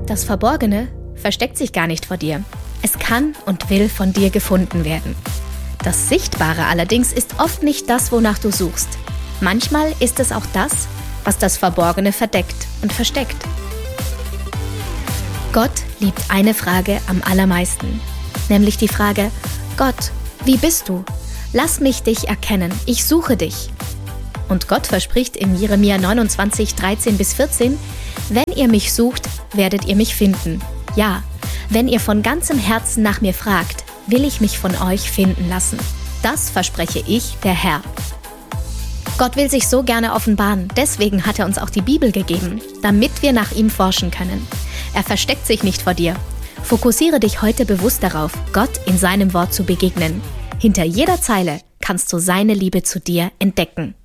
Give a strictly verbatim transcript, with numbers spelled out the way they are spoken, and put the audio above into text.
Das Verborgene versteckt sich gar nicht vor dir. Es kann und will von dir gefunden werden. Das Sichtbare allerdings ist oft nicht das, wonach du suchst. Manchmal ist es auch das, was das Verborgene verdeckt und versteckt. Gott liebt eine Frage am allermeisten, nämlich die Frage: Gott, wie bist du? Lass mich dich erkennen, ich suche dich. Und Gott verspricht in Jeremia neunundzwanzig, dreizehn bis vierzehn: Wenn ihr mich sucht, werdet ihr mich finden. Ja, wenn ihr von ganzem Herzen nach mir fragt, will ich mich von euch finden lassen. Das verspreche ich, der Herr. Gott will sich so gerne offenbaren, deswegen hat er uns auch die Bibel gegeben, damit wir nach ihm forschen können. Er versteckt sich nicht vor dir. Fokussiere dich heute bewusst darauf, Gott in seinem Wort zu begegnen. Hinter jeder Zeile kannst du seine Liebe zu dir entdecken.